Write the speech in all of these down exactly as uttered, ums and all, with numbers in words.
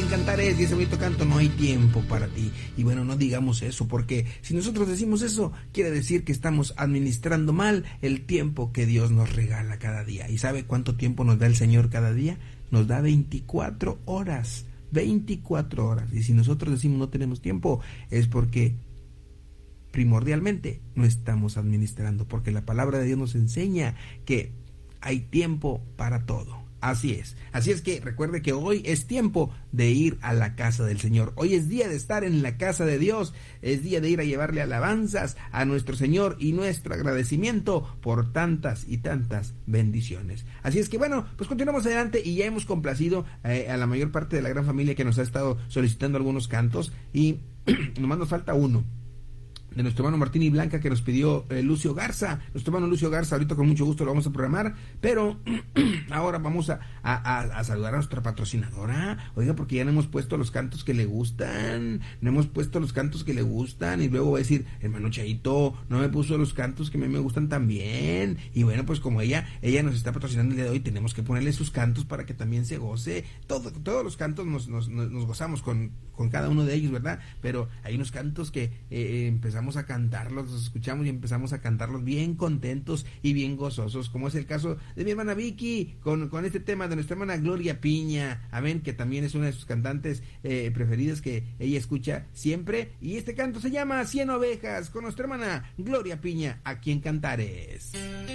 en Cantares y ese bonito canto, no hay tiempo para ti. Y bueno, no digamos eso, porque si nosotros decimos eso, quiere decir que estamos administrando mal el tiempo que Dios nos regala cada día. ¿Y sabe cuánto tiempo nos da el Señor cada día? Nos da veinticuatro horas. veinticuatro horas. Y si nosotros decimos no tenemos tiempo, es porque primordialmente no estamos administrando, porque la palabra de Dios nos enseña que hay tiempo para todo. Así es. Así es que recuerde que hoy es tiempo de ir a la casa del Señor. Hoy es día de estar en la casa de Dios. Es día de ir a llevarle alabanzas a nuestro Señor y nuestro agradecimiento por tantas y tantas bendiciones. Así es que bueno, pues continuamos adelante y ya hemos complacido eh, a la mayor parte de la gran familia que nos ha estado solicitando algunos cantos y nomás nos falta uno. De nuestro hermano Martín y Blanca que nos pidió eh, Lucio Garza, nuestro hermano Lucio Garza, ahorita con mucho gusto lo vamos a programar, pero ahora vamos a, a, a saludar a nuestra patrocinadora, oiga, porque ya no hemos puesto los cantos que le gustan, no hemos puesto los cantos que le gustan, y luego va a decir, hermano Chaito, no me puso los cantos que a mí me gustan también, y bueno, pues como ella, ella nos está patrocinando el día de hoy, tenemos que ponerle sus cantos para que también se goce, todo, todos los cantos nos, nos, nos, nos gozamos con, con cada uno de ellos, ¿verdad? Pero hay unos cantos que eh, empezamos a cantarlos, los escuchamos y empezamos a cantarlos bien contentos y bien gozosos, como es el caso de mi hermana Vicky, con, con este tema de nuestra hermana Gloria Piña, amén, que también es una de sus cantantes eh, preferidas que ella escucha siempre, y este canto se llama Cien Ovejas, con nuestra hermana Gloria Piña, aquí en Cantares.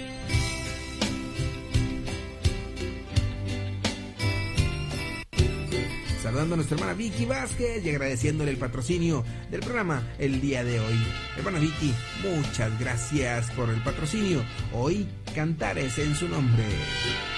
Saludando a nuestra hermana Vicky Vázquez y agradeciéndole el patrocinio del programa el día de hoy. Hermana Vicky, muchas gracias por el patrocinio. Hoy Cantares en su nombre.